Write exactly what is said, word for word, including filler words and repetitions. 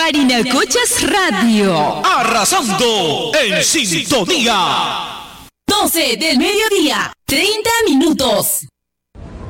Parinacochas Radio. Arrasando en sintonía. doce del mediodía, treinta minutos.